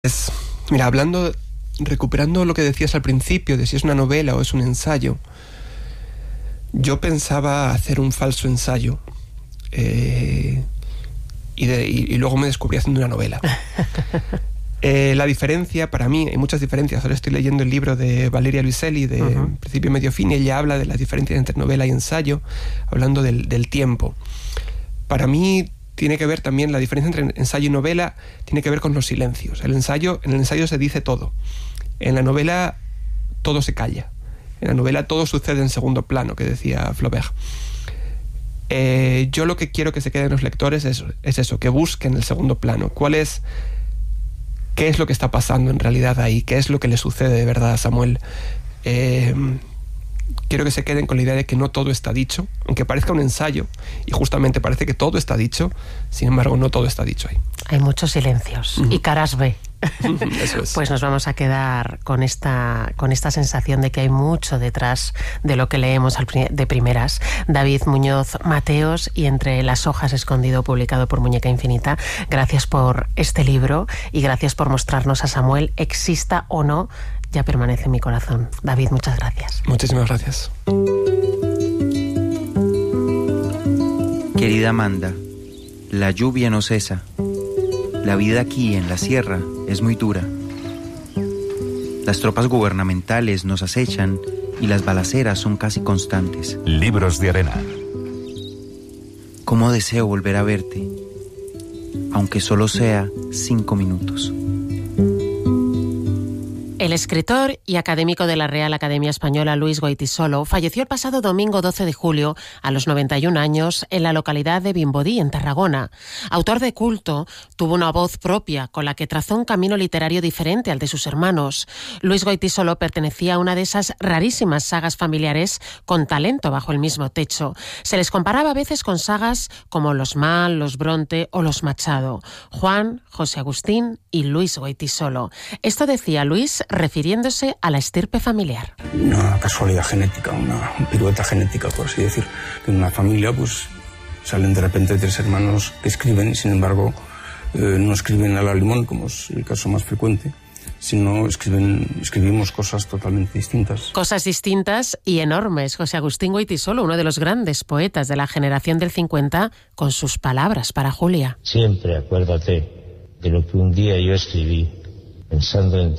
Mira, recuperando lo que decías al principio de si es una novela o es un ensayo, yo pensaba hacer un falso ensayo y luego me descubrí haciendo una novela. La diferencia, para mí, hay muchas diferencias. Ahora estoy leyendo el libro de Valeria Luiselli, de Principio, Medio, Fin, y ella habla de las diferencias entre novela y ensayo, hablando del tiempo. Para mí tiene que ver también, la diferencia entre ensayo y novela tiene que ver con los silencios. En el ensayo se dice todo. En la novela todo se calla. En la novela todo sucede en segundo plano, que decía Flaubert. Yo lo que quiero que se queden los lectores es eso, que busquen el segundo plano. ¿Qué es lo que está pasando en realidad ahí? ¿Qué es lo que le sucede de verdad a Samuel? Quiero que se queden con la idea de que no todo está dicho, aunque parezca un ensayo, y justamente parece que todo está dicho, sin embargo no todo está dicho ahí. Hay muchos silencios y caras B. Eso es. Pues nos vamos a quedar con esta sensación de que hay mucho detrás de lo que leemos de primeras. David Muñoz Mateos y Entre las hojas escondido, publicado por Muñeca Infinita. Gracias por este libro y gracias por mostrarnos a Samuel, exista o no, ya permanece en mi corazón. David, muchas gracias. Muchísimas gracias. Querida Amanda, la lluvia no cesa. La vida aquí en la sierra es muy dura. Las tropas gubernamentales nos acechan y las balaceras son casi constantes. Libros de arena. ¿Cómo deseo volver a verte? Aunque solo sea 5 minutos. El escritor y académico de la Real Academia Española, Luis Goytisolo, falleció el pasado domingo 12 de julio, a los 91 años, en la localidad de Vimbodí, en Tarragona. Autor de culto, tuvo una voz propia con la que trazó un camino literario diferente al de sus hermanos. Luis Goytisolo pertenecía a una de esas rarísimas sagas familiares con talento bajo el mismo techo. Se les comparaba a veces con sagas como los Mann, los Bronte o los Machado. Juan, José Agustín y Luis Goytisolo. Esto decía Luis refiriéndose a la estirpe familiar. Una casualidad genética, una pirueta genética, por así decir. En una familia, pues, salen de repente 3 hermanos que escriben y, sin embargo, no escriben a la limón, como es el caso más frecuente, sino escribimos cosas totalmente distintas. Cosas distintas y enormes. José Agustín Goytisolo, uno de los grandes poetas de la generación del 50, con sus palabras para Julia. Siempre acuérdate de lo que un día yo escribí, pensando en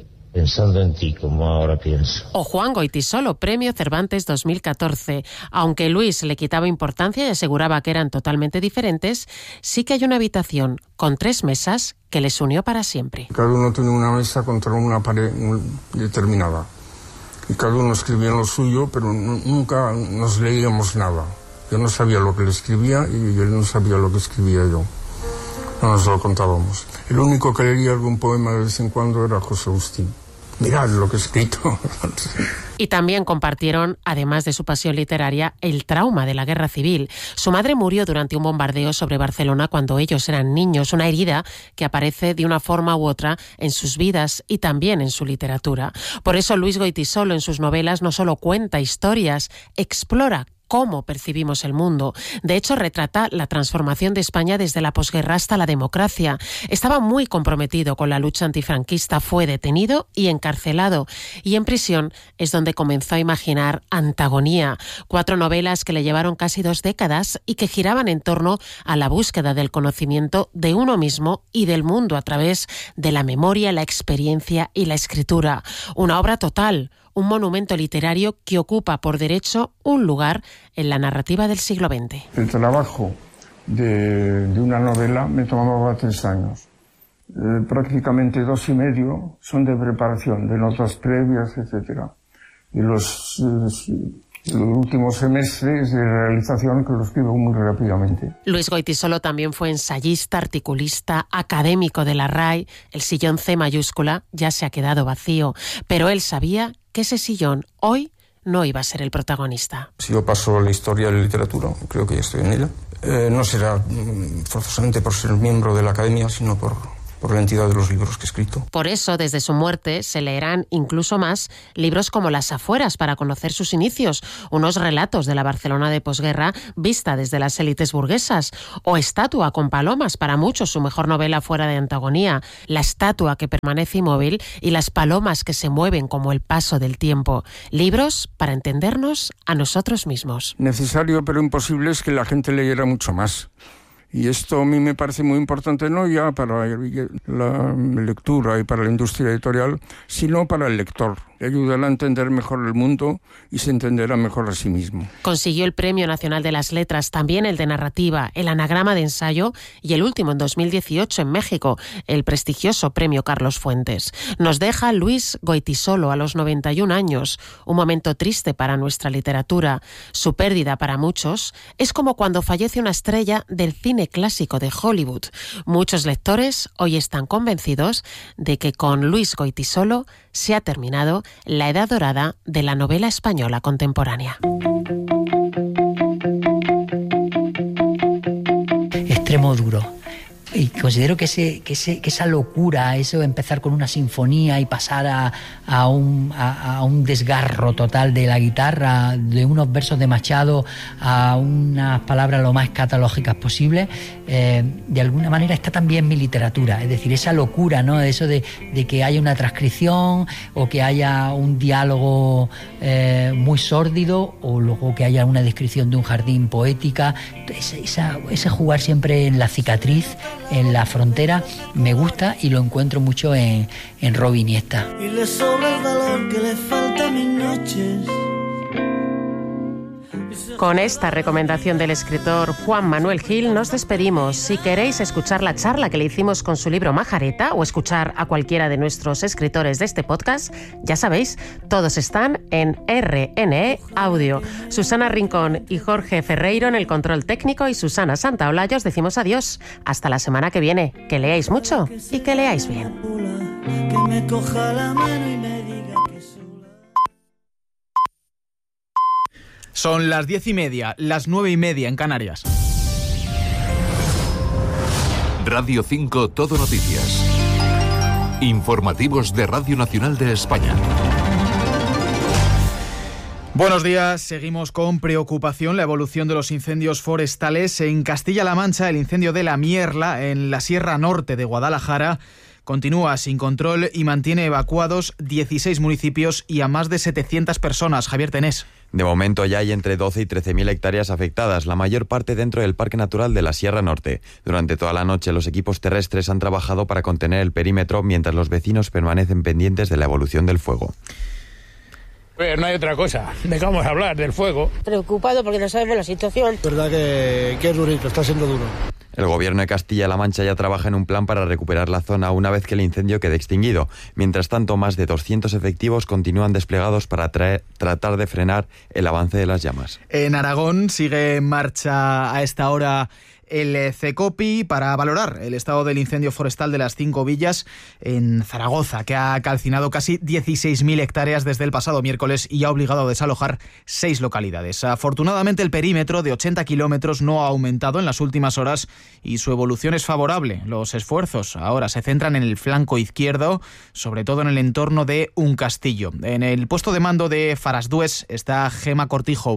ti como ahora pienso. O Juan Goytisolo, Premio Cervantes 2014. Aunque Luis le quitaba importancia y aseguraba que eran totalmente diferentes, sí que hay una habitación con 3 mesas que les unió para siempre. Cada uno tenía una mesa contra una pared determinada. Y cada uno escribía en lo suyo, pero nunca nos leíamos nada. Yo no sabía lo que le escribía y él no sabía lo que escribía yo. No nos lo contábamos. El único que leía algún poema de vez en cuando era José Agustín. Mirad lo que he escrito. Y también compartieron, además de su pasión literaria, el trauma de la guerra civil. Su madre murió durante un bombardeo sobre Barcelona cuando ellos eran niños, una herida que aparece de una forma u otra en sus vidas y también en su literatura. Por eso Luis Goytisolo en sus novelas no solo cuenta historias, explora cómo percibimos el mundo. De hecho, retrata la transformación de España desde la posguerra hasta la democracia. Estaba muy comprometido con la lucha antifranquista, fue detenido y encarcelado. Y en prisión es donde comenzó a imaginar Antagonía, 4 novelas que le llevaron casi 2 décadas y que giraban en torno a la búsqueda del conocimiento de uno mismo y del mundo a través de la memoria, la experiencia y la escritura. Una obra total, un monumento literario que ocupa por derecho un lugar en la narrativa del siglo XX. El trabajo de una novela me tomaba 3 años. Prácticamente 2 y medio son de preparación, de notas previas, etc. Y los últimos semestres de realización, que lo escribo muy rápidamente. Luis Goytisolo también fue ensayista, articulista, académico de la RAE. El sillón C mayúscula ya se ha quedado vacío, pero él sabía que ese sillón hoy no iba a ser el protagonista. Si yo paso a la historia de la literatura, creo que ya estoy en ella, no será forzosamente por ser miembro de la academia, sino por por la entidad de los libros que he escrito. Por eso, desde su muerte, se leerán incluso más libros como Las afueras, para conocer sus inicios, unos relatos de la Barcelona de posguerra vista desde las élites burguesas, o Estatua con palomas, para muchos su mejor novela fuera de antagonía, la estatua que permanece inmóvil y las palomas que se mueven como el paso del tiempo. Libros para entendernos a nosotros mismos. Necesario pero imposible es que la gente leyera mucho más. Y esto a mí me parece muy importante, no ya para la lectura y para la industria editorial, sino para el lector. Le ayudará a entender mejor el mundo y se entenderá mejor a sí mismo. Consiguió el Premio Nacional de las Letras, también el de Narrativa, el Anagrama de Ensayo y el último en 2018 en México, el prestigioso Premio Carlos Fuentes. Nos deja Luis Goytisolo a los 91 años, un momento triste para nuestra literatura. Su pérdida para muchos es como cuando fallece una estrella del cine clásico de Hollywood. Muchos lectores hoy están convencidos de que con Luis Goytisolo se ha terminado la edad dorada de la novela española contemporánea. Extremo duro. Y considero que esa locura, eso de empezar con una sinfonía y pasar a un desgarro total de la guitarra, de unos versos de Machado a unas palabras lo más escatológicas posible, de alguna manera está también en mi literatura. Es decir, esa locura, ¿no? Eso de que haya una transcripción o que haya un diálogo muy sórdido, o luego que haya una descripción de un jardín poética. Ese jugar siempre en la cicatriz, en la frontera, me gusta y lo encuentro mucho en Robin Iniesta. Y le sobra el valor que le falta a mis noches. Con esta recomendación del escritor Juan Manuel Gil nos despedimos. Si queréis escuchar la charla que le hicimos con su libro Majareta o escuchar a cualquiera de nuestros escritores de este podcast, ya sabéis, todos están en RNE Audio. Susana Rincón y Jorge Ferreiro en el control técnico y Susana Santaolalla os decimos adiós. Hasta la semana que viene. Que leáis mucho y que leáis bien. Que me coja la mano y me diga que Son las 10:30, las 9:30 en Canarias. Radio 5 Todo Noticias. Informativos de Radio Nacional de España. Buenos días, seguimos con preocupación la evolución de los incendios forestales. En Castilla-La Mancha, el incendio de La Mierla, en la Sierra Norte de Guadalajara, continúa sin control y mantiene evacuados 16 municipios y a más de 700 personas. Javier Tenés. De momento ya hay entre 12 y 13.000 hectáreas afectadas, la mayor parte dentro del Parque Natural de la Sierra Norte. Durante toda la noche los equipos terrestres han trabajado para contener el perímetro mientras los vecinos permanecen pendientes de la evolución del fuego. Pues no hay otra cosa, dejamos hablar del fuego. Preocupado porque no sabemos la situación. Verdad que es durito, está siendo duro. El gobierno de Castilla-La Mancha ya trabaja en un plan para recuperar la zona una vez que el incendio quede extinguido. Mientras tanto, más de 200 efectivos continúan desplegados para tratar de frenar el avance de las llamas. En Aragón sigue en marcha a esta hora el CECOPI para valorar el estado del incendio forestal de las 5 villas en Zaragoza, que ha calcinado casi 16.000 hectáreas desde el pasado miércoles y ha obligado a desalojar 6 localidades. Afortunadamente, el perímetro de 80 kilómetros no ha aumentado en las últimas horas y su evolución es favorable. Los esfuerzos ahora se centran en el flanco izquierdo, sobre todo en el entorno de Un Castillo. En el puesto de mando de Farasdues está Gema Cortijo.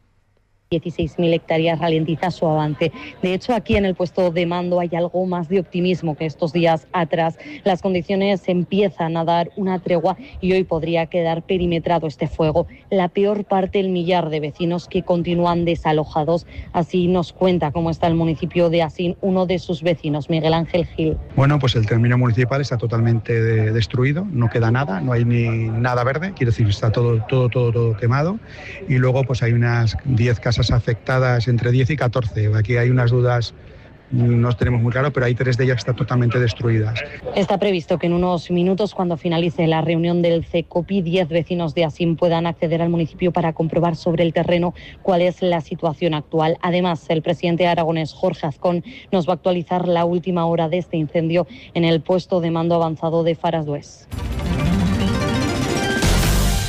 16.000 hectáreas ralentiza su avance. De hecho, aquí en el puesto de mando hay algo más de optimismo que estos días atrás. Las condiciones empiezan a dar una tregua y hoy podría quedar perimetrado este fuego. La peor parte, el millar de vecinos que continúan desalojados. Así nos cuenta cómo está el municipio de Asín, uno de sus vecinos, Miguel Ángel Gil. Bueno, pues el término municipal está totalmente destruido, no queda nada, no hay ni nada verde, quiero decir, está todo quemado. Y luego pues hay unas 10 casas afectadas, entre 10 y 14. Aquí hay unas dudas, no tenemos muy claro, pero hay 3 de ellas que están totalmente destruidas. Está previsto que en unos minutos, cuando finalice la reunión del CECOPI, 10 vecinos de Asín puedan acceder al municipio para comprobar sobre el terreno cuál es la situación actual. Además, el presidente aragonés, Jorge Azcón, nos va a actualizar la última hora de este incendio en el puesto de mando avanzado de Farasdues.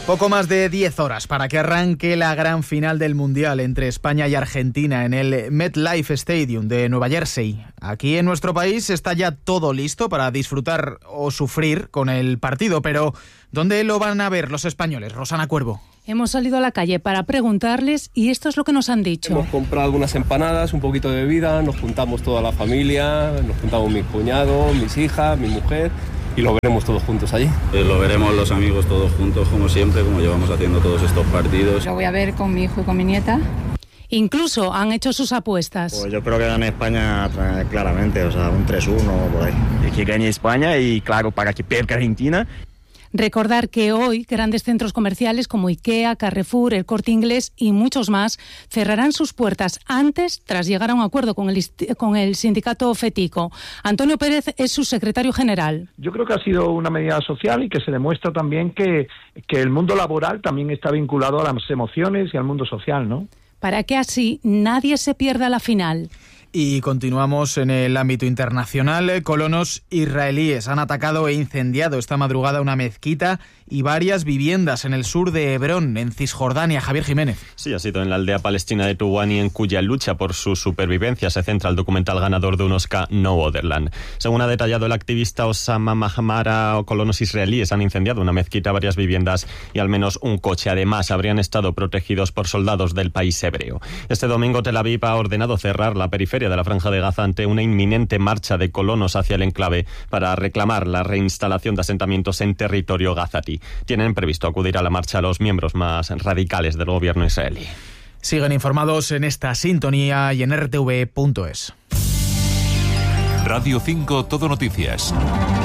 Poco más de 10 horas para que arranque la gran final del Mundial entre España y Argentina en el MetLife Stadium de Nueva Jersey. Aquí en nuestro país está ya todo listo para disfrutar o sufrir con el partido, pero ¿dónde lo van a ver los españoles? Rosana Cuervo. Hemos salido a la calle para preguntarles y esto es lo que nos han dicho. Hemos comprado algunas empanadas, un poquito de bebida, nos juntamos toda la familia, nos juntamos mi cuñado, mis hijas, mi mujer y lo veremos todos juntos allí. Lo veremos los amigos todos juntos como siempre, como llevamos haciendo todos estos partidos. Lo voy a ver con mi hijo y con mi nieta. Incluso han hecho sus apuestas. Pues yo creo que gane España claramente, o sea, un 3-1 por ahí. Que gane España y claro, para que pierda Argentina. Recordar que hoy grandes centros comerciales como IKEA, Carrefour, El Corte Inglés y muchos más cerrarán sus puertas antes tras llegar a un acuerdo con el sindicato FETICO. Antonio Pérez es su secretario general. Yo creo que ha sido una medida social y que se demuestra también que el mundo laboral también está vinculado a las emociones y al mundo social, ¿no? Para que así nadie se pierda la final. Y continuamos en el ámbito internacional. Colonos israelíes han atacado e incendiado esta madrugada una mezquita y varias viviendas en el sur de Hebrón, en Cisjordania. Javier Jiménez. Sí, ha sido en la aldea palestina de Tuwani, en cuya lucha por su supervivencia se centra el documental ganador de un Oscar, No Other Land. Según ha detallado el activista Osama Mahamara, colonos israelíes han incendiado una mezquita, varias viviendas y al menos un coche. Además, habrían estado protegidos por soldados del país hebreo. Este domingo Tel Aviv ha ordenado cerrar la periferia de la Franja de Gaza ante una inminente marcha de colonos hacia el enclave para reclamar la reinstalación de asentamientos en territorio gazatí. Tienen previsto acudir a la marcha los miembros más radicales del gobierno israelí. Siguen informados en esta sintonía y en rtv.es. Radio 5 Todo Noticias.